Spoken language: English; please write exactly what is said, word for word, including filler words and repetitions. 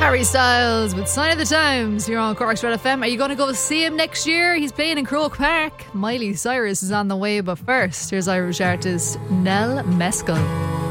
Harry Styles with Sign of the Times here on Cork's Red F M. Are you going to go see him next year? He's playing in Croke Park. Miley Cyrus is on the way, but first, here's Irish artist Nell Mescal.